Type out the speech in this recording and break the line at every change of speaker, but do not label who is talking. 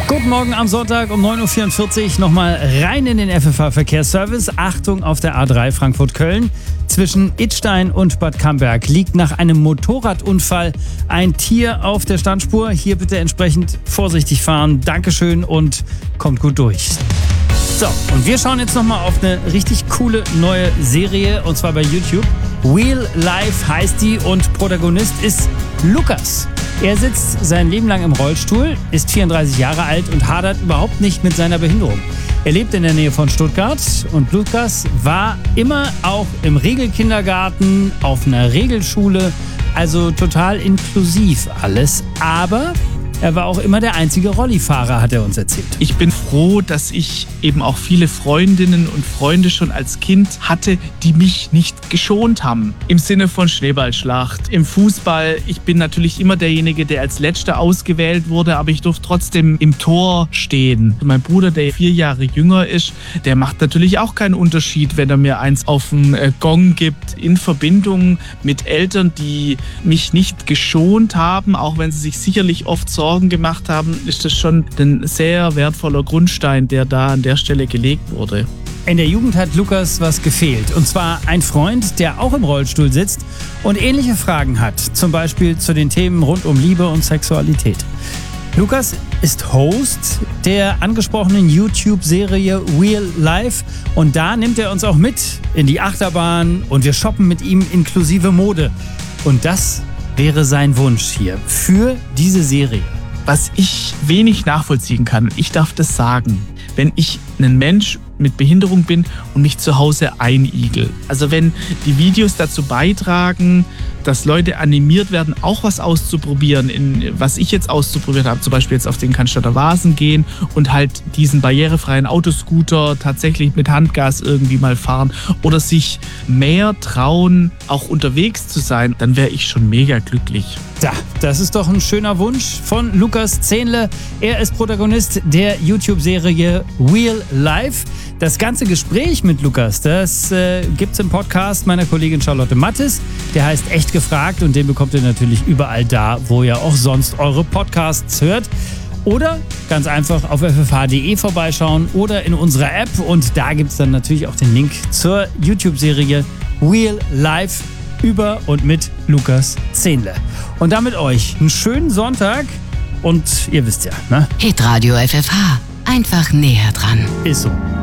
Guten Morgen am Sonntag um 9.44 Uhr. Nochmal rein in den FFH-Verkehrsservice. Achtung auf der A3 Frankfurt-Köln. Zwischen Idstein und Bad Camberg liegt nach einem Motorradunfall ein Tier auf der Standspur. Hier bitte entsprechend vorsichtig fahren. Dankeschön und kommt gut durch. So, und wir schauen jetzt nochmal auf eine richtig coole neue Serie, und zwar bei YouTube. Real Life heißt die und Protagonist ist Lukas. Er sitzt sein Leben lang im Rollstuhl, ist 34 Jahre alt und hadert überhaupt nicht mit seiner Behinderung. Er lebt in der Nähe von Stuttgart und Lukas war immer auch im Regelkindergarten, auf einer Regelschule, also total inklusiv alles. Aber er war auch immer der einzige Rollifahrer, hat er uns erzählt.
Ich bin froh, dass ich eben auch viele Freundinnen und Freunde schon als Kind hatte, die mich nicht geschont haben. Im Sinne von Schneeballschlacht, im Fußball. Ich bin natürlich immer derjenige, der als Letzter ausgewählt wurde, aber ich durfte trotzdem im Tor stehen. Mein Bruder, der 4 Jahre jünger ist, der macht natürlich auch keinen Unterschied, wenn er mir eins auf den Gong gibt. In Verbindung mit Eltern, die mich nicht geschont haben, auch wenn sie sich sicherlich oft Sorgen gemacht haben, ist das schon ein sehr wertvoller Grundstein, der da an der Stelle gelegt wurde.
In der Jugend hat Lukas was gefehlt. Und zwar ein Freund, der auch im Rollstuhl sitzt und ähnliche Fragen hat. Zum Beispiel zu den Themen rund um Liebe und Sexualität. Lukas ist Host der angesprochenen YouTube-Serie Real Life. Und da nimmt er uns auch mit in die Achterbahn und wir shoppen mit ihm inklusive Mode. Und das wäre sein Wunsch hier für diese Serie.
Was ich wenig nachvollziehen kann, ich darf das sagen, wenn ich ein Mensch mit Behinderung bin und mich zu Hause einigel. Also wenn die Videos dazu beitragen, dass Leute animiert werden, auch was auszuprobieren, was ich jetzt auszuprobiert habe, zum Beispiel jetzt auf den Cannstatter Vasen gehen und halt diesen barrierefreien Autoscooter tatsächlich mit Handgas irgendwie mal fahren oder sich mehr trauen, auch unterwegs zu sein, dann wäre ich schon mega glücklich.
Ja, das ist doch ein schöner Wunsch von Lukas Zehnle. Er ist Protagonist der YouTube-Serie Real Life. Das ganze Gespräch mit Lukas, das gibt's im Podcast meiner Kollegin Charlotte Mattes. Der heißt Echt gefragt und den bekommt ihr natürlich überall da, wo ihr auch sonst eure Podcasts hört. Oder ganz einfach auf ffh.de vorbeischauen oder in unserer App. Und da gibt's dann natürlich auch den Link zur YouTube-Serie Real Life über und mit Lukas Zehnle. Und damit euch einen schönen Sonntag und ihr wisst ja, ne?
Hitradio FFH. Einfach näher dran.
Ist so.